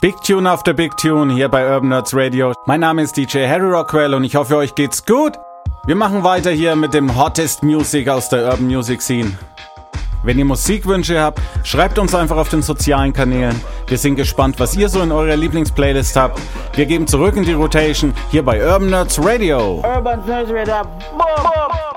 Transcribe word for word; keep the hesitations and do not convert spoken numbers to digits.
Big Tune after Big Tune hier bei Urban Nerds Radio. Mein Name ist D J Harry Rockwell und ich hoffe, euch geht's gut. Wir machen weiter hier mit dem Hottest Music aus der Urban Music Scene. Wenn ihr Musikwünsche habt, schreibt uns einfach auf den sozialen Kanälen. Wir sind gespannt, was ihr so in eurer Lieblingsplaylist habt. Wir geben zurück in die Rotation hier bei Urban Nerds Radio. Urban Nerds Radio. Boom, boom.